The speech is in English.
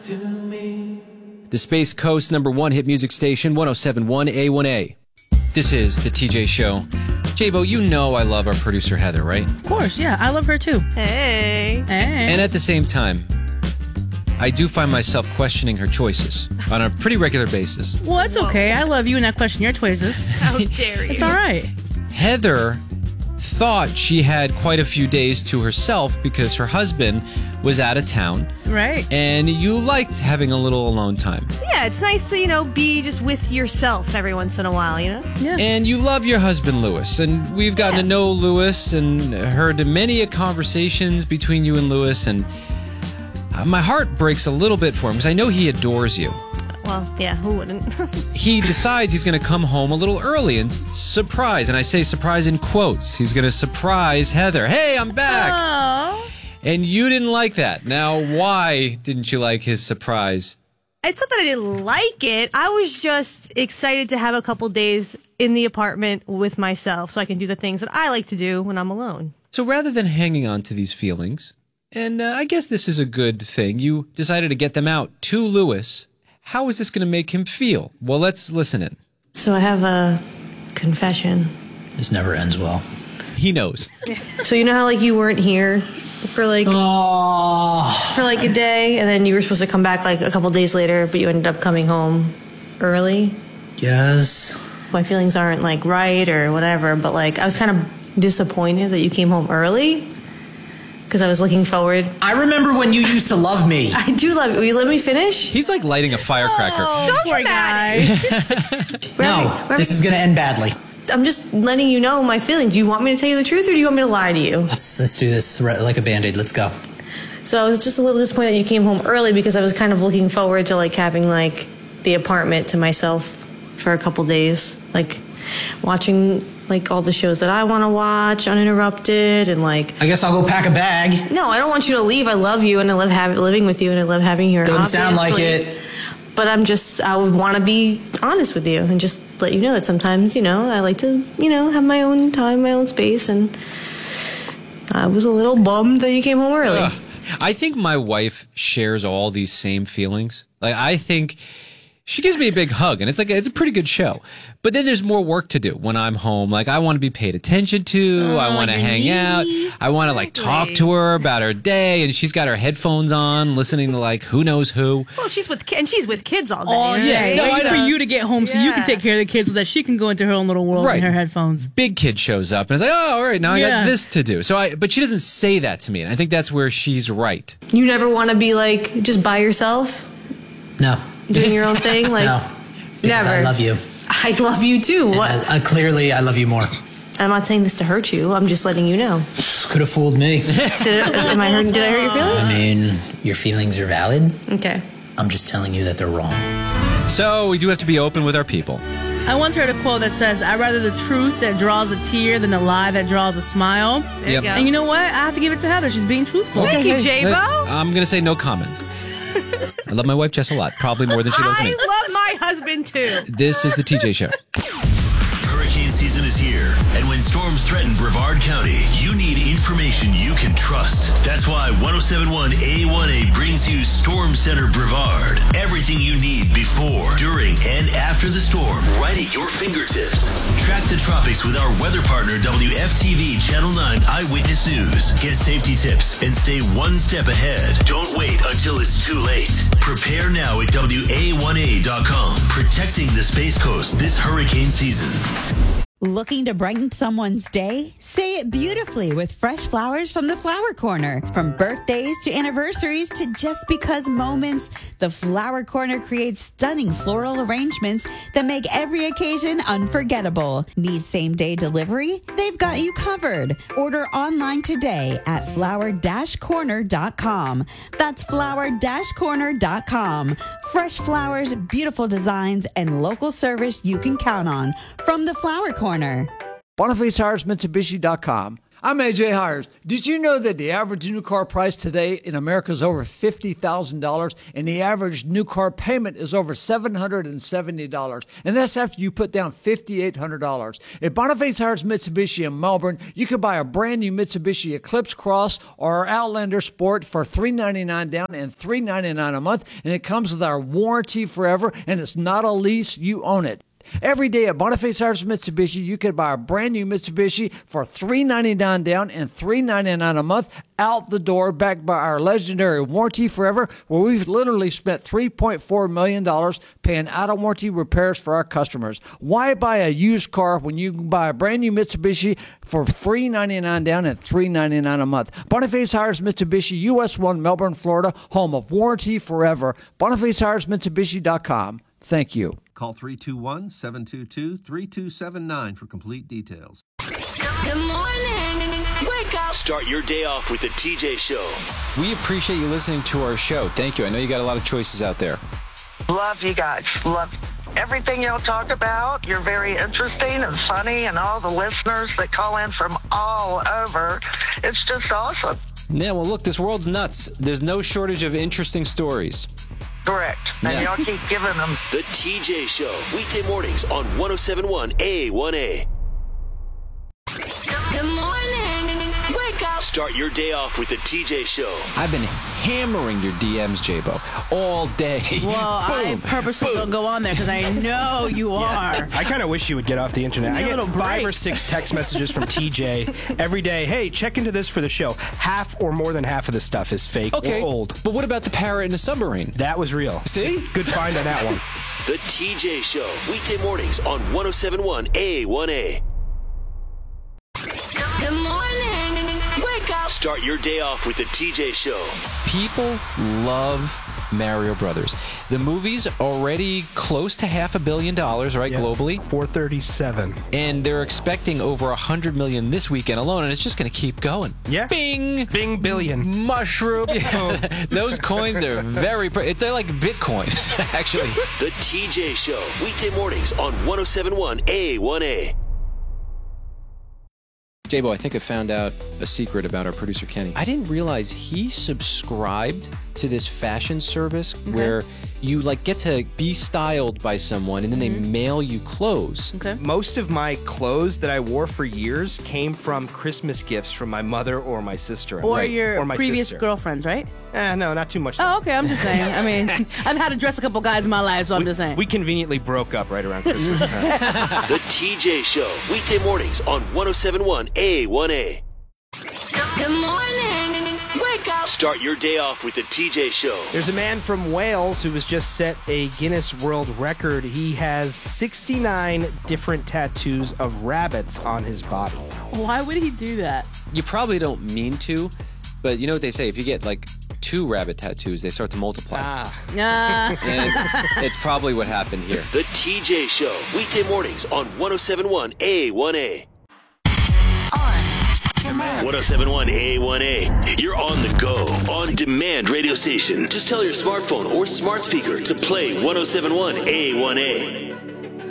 The Space Coast #1 hit music station, 107.1 A1A. This is the TJ Show. J-Bo, you know I love our producer Heather, right? Of course, yeah. I love her too. Hey. And at the same time, I do find myself questioning her choices on a pretty regular basis. Well, it's okay. I love you and I question your choices. How dare you? It's all right. Heather thought she had quite a few days to herself because her husband was out of town. Right. And you liked having a little alone time. Yeah, it's nice to, be just with yourself every once in a while, Yeah. And you love your husband, Lewis. And we've gotten to know Lewis and heard many conversations between you and Lewis. And my heart breaks a little bit for him because I know he adores you. Well, yeah, who wouldn't? He decides he's going to come home a little early and surprise. And I say surprise in quotes. He's going to surprise Heather. Hey, I'm back. Aww. And you didn't like that. Now, why didn't you like his surprise? It's not that I didn't like it. I was just excited to have a couple days in the apartment with myself so I can do the things that I like to do when I'm alone. So rather than hanging on to these feelings, and I guess this is a good thing, you decided to get them out to Lewis. How is this going to make him feel? Well, let's listen in. So I have a confession. This never ends well. He knows. So you know how you weren't here for a day, and then you were supposed to come back a couple days later, but you ended up coming home early? Yes. My feelings aren't right or whatever, but I was kind of disappointed that you came home early because I was looking forward. I remember when you used to love me. I do love it. Will you let me finish? He's like lighting a firecracker. So Poor guy. No, this is going to end badly. I'm just letting you know my feelings. Do you want me to tell you the truth or do you want me to lie to you? Let's do this like a Band-Aid. Let's go. So I was just a little disappointed that you came home early because I was kind of looking forward to having the apartment to myself for a couple days. Watching all the shows that I want to watch uninterrupted and I guess I'll go pack a bag. No, I don't want you to leave. I love you and I love living with you and I love having you here. Doesn't sound like it. But I would want to be honest with you and just let you know that sometimes, I like to, have my own time, my own space. And I was a little bummed that you came home early. I think my wife shares all these same feelings. I think she gives me a big hug, and it's a pretty good show. But then there's more work to do when I'm home. I want to be paid attention to. I want to hang out. I want to talk to her about her day, and she's got her headphones on, listening to who knows who. Well, she's with kids all day. Oh, yeah. Right? No, waiting for you to get home so you can take care of the kids so that she can go into her own little world in her headphones. Big kid shows up, and it's oh, all right, now I got this to do. But she doesn't say that to me, and I think that's where she's right. You never want to be just by yourself? No. Doing your own thing? No. Never. I love you. I love you too. What? Clearly, I love you more. I'm not saying this to hurt you. I'm just letting you know. Could have fooled me. Did I hurt your feelings? I mean, your feelings are valid. Okay. I'm just telling you that they're wrong. So we do have to be open with our people. I once heard a quote that says, I'd rather the truth that draws a tear than a lie that draws a smile. Yep. And you know what? I have to give it to Heather. She's being truthful. Thank you, J-Bo. I'm going to say no comment. I love my wife Jess a lot, probably more than she loves me. I love my husband too. This is the TJ Show. Hurricane season is here, and when storms threaten Brevard County, you need information you can trust. That's why 107.1 A1A brings you Storm Center Brevard. Everything you need before, during, and after the storm, right at your fingertips. Track the tropics with our weather partner, WFTV Channel 9 Eyewitness News. Get safety tips and stay one step ahead. Don't wait until it's too late. Prepare now at WA1A.com. Protecting the Space Coast this hurricane season. Looking to brighten someone's day? Say it beautifully with fresh flowers from the Flower Corner. From birthdays to anniversaries to just because moments, the Flower Corner creates stunning floral arrangements that make every occasion unforgettable. Need same-day delivery? They've got you covered. Order online today at flower-corner.com. That's flower-corner.com. Fresh flowers, beautiful designs, and local service you can count on from the Flower Corner. BonifaceTiresMitsubishi.com. I'm AJ Hires. Did you know that the average new car price today in America is over $50,000 and the average new car payment is over $770? And that's after you put down $5,800. At Boniface Hires Mitsubishi in Melbourne, you can buy a brand new Mitsubishi Eclipse Cross or Outlander Sport for $399 down and $399 a month. And it comes with our warranty forever, and it's not a lease. You own it. Every day at Boniface Hires Mitsubishi, you can buy a brand new Mitsubishi for $399 down and $399 a month, out the door, backed by our legendary warranty forever, where we've literally spent $3.4 million paying out-of-warranty repairs for our customers. Why buy a used car when you can buy a brand new Mitsubishi for $399 down and $399 a month? Boniface Hires Mitsubishi, US 1, Melbourne, Florida, home of warranty forever. BonifaceHiresMitsubishi.com. Thank you. Call 321-722-3279 for complete details. Good morning. Wake up. Start your day off with the TJ Show. We appreciate you listening to our show. Thank you. I know you got a lot of choices out there. Love you guys. Love everything y'all talk about. You're very interesting and funny, and all the listeners that call in from all over. It's just awesome. Yeah, well, look, this world's nuts. There's no shortage of interesting stories. Correct. And y'all keep giving them. The TJ Show, weekday mornings on 107.1 A1A. Good morning. Wake up. Start your day off with the TJ Show. I've been hammering your DMs, J-Bo, all day. Well, I purposely don't go on there because I know you are. I kind of wish you would get off the internet. I get 5 or 6 text messages from TJ every day. Hey, check into this for the show. Half or more than half of the stuff is fake or old. But what about the parrot in the submarine? That was real. See? Good find on that one. The TJ Show, weekday mornings on 107.1 A1A. Good morning. Wake up. Start your day off with the TJ Show. People love Mario Brothers. The movie's already close to $500 million, right, globally? 437. And they're expecting over 100 million this weekend alone, and it's just going to keep going. Yeah. Bing! Bing billion. Mushroom. Those coins are very... They're like Bitcoin, actually. The TJ Show, weekday mornings on 107.1 A1A. J-Bo, I think I found out a secret about our producer, Kenny. I didn't realize he subscribed to this fashion service where you get to be styled by someone and then they mail you clothes. Okay. Most of my clothes that I wore for years came from Christmas gifts from my mother or my sister. Or your or my previous sister. girlfriends, right? No, not too much. Oh, okay, I'm just saying. I mean, I've had to dress a couple guys in my life, so I'm just saying. We conveniently broke up right around Christmas time. The TJ Show, weekday mornings on 107.1 A1A. Good morning. Wake up. Start your day off with the TJ Show. There's a man from Wales who has just set a Guinness World Record. He has 69 different tattoos of rabbits on his body. Why would he do that? You probably don't mean to, but you know what they say? If you get 2 rabbit tattoos, they start to multiply. And it's probably what happened here. The TJ Show, weekday mornings on 107.1 A1A. 107.1 A1A. You're on the go, on demand radio station. Just tell your smartphone or smart speaker to play 107.1 A1A.